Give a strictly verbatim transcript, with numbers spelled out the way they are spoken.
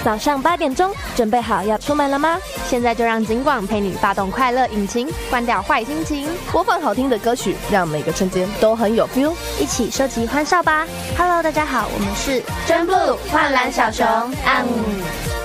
早上八点钟，准备好要出门了吗？ 现在就让警广陪你发动快乐引擎，关掉坏心情， 播放好听的歌曲，让每个瞬间都很有 feel， 一起收集欢笑吧。Hello， 大家好，我们是真不幻蓝小熊，嗯。